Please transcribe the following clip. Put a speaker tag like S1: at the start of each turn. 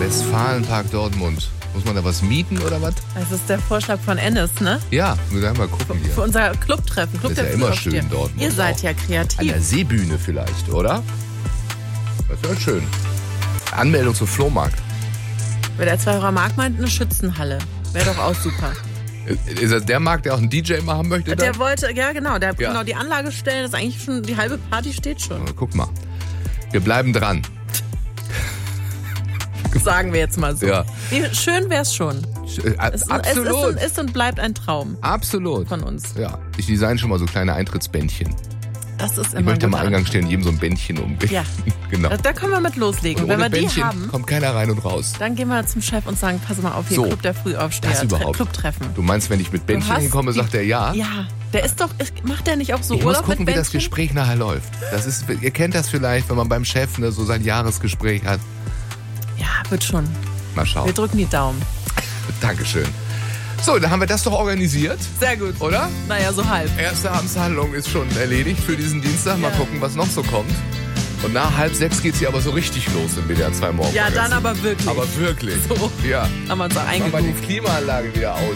S1: Westfalenpark Dortmund. Muss man da was mieten oder was?
S2: Das ist der Vorschlag von Ennis, ne?
S1: Ja, wir werden mal gucken hier.
S2: Für unser Clubtreffen.
S1: Das ist ja immer schön dort.
S2: Ihr seid ja kreativ.
S1: An der Seebühne vielleicht, oder? Das wäre schön. Anmeldung zum Flohmarkt.
S2: Weil der 2 Markt meint eine Schützenhalle. Wäre doch auch super.
S1: Ist das der Markt, der auch einen DJ machen möchte?
S2: Der
S1: dann?
S2: wollte, ja genau, genau die Anlage stellen, das ist eigentlich schon, die halbe Party steht schon.
S1: Guck mal, wir bleiben dran.
S2: Sagen wir jetzt mal so.
S1: Ja.
S2: Wie schön wär's schon.
S1: Absolut.
S2: Es ist und bleibt ein Traum.
S1: Absolut.
S2: Von uns.
S1: Ja, ich design schon mal so kleine Eintrittsbändchen.
S2: Das ist immer
S1: ich möchte am
S2: gut.
S1: Eingang stehen, jedem so ein Bändchen um.
S2: Ja.
S1: Genau.
S2: Da können wir mit loslegen.
S1: Und
S2: wenn wir
S1: Bändchen
S2: die haben,
S1: kommt keiner rein und raus.
S2: dann gehen wir zum Chef und sagen, pass mal auf, hier
S1: So,
S2: Club der Frühaufsteher.
S1: das überhaupt.
S2: Clubtreffen.
S1: Du meinst, wenn ich mit Bändchen hinkomme, sagt er ja?
S2: Ja. Der ist doch, macht der nicht auch so
S1: Ich
S2: Urlaub
S1: muss gucken,
S2: mit
S1: wie das
S2: Bändchen?
S1: Gespräch nachher läuft. Das ist, ihr kennt das vielleicht, wenn man beim Chef so sein Jahresgespräch hat.
S2: Ja, wird schon.
S1: Mal schauen.
S2: Wir drücken die Daumen.
S1: Dankeschön. So, dann haben wir das doch organisiert.
S2: Sehr gut.
S1: Oder?
S2: Naja, so halb.
S1: Erste Amtshandlung ist schon erledigt für diesen Dienstag. Mal gucken, was noch so kommt. Und nach 5:30 geht's hier aber so richtig los im WDR 2 morgen.
S2: Ja, dann aber wirklich.
S1: Aber wirklich.
S2: So.
S1: Ja.
S2: Haben wir uns auch
S1: Machen wir
S2: eingegroovt.
S1: die Klimaanlage wieder aus